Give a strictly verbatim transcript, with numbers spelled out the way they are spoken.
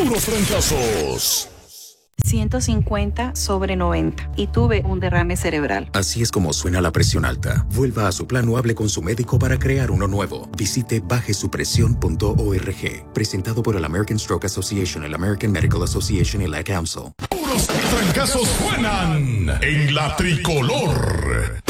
Puros trancazos. ciento cincuenta sobre noventa y tuve un derrame cerebral. Así es como suena la presión alta. Vuelva a su plan o hable con su médico para crear uno nuevo. Visite baje su presión punto org. Presentado por el American Stroke Association, el American Medical Association y la Council. Puros trancazos suenan en la tricolor.